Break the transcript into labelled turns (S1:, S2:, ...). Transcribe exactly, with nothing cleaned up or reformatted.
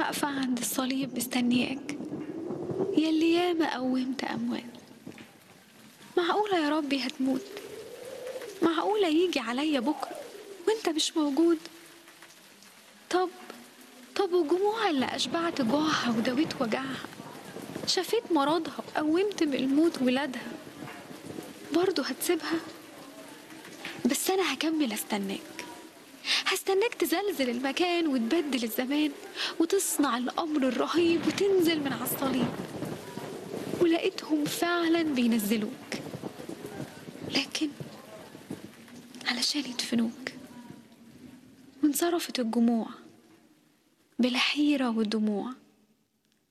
S1: واقفة عند الصليب مستنياك، ياللي ياما قومت أموات. معقولة يا ربي هتموت؟ معقولة يجي عليا بكرة وانت مش موجود؟ طب طب والجموع اللي أشبعت جوعها وداويت وجعها، شفيت مرضها وقومت من الموت ولادها، برضه هتسيبها؟ بس أنا هكمل أستناك، هستناك تزلزل المكان وتبدل الزمان وتصنع الأمر الرهيب وتنزل من على الصليب. ولقيتهم فعلا بينزلوك، لكن علشان يدفنوك. وانصرفت الجموع بلا حيرة ودموع،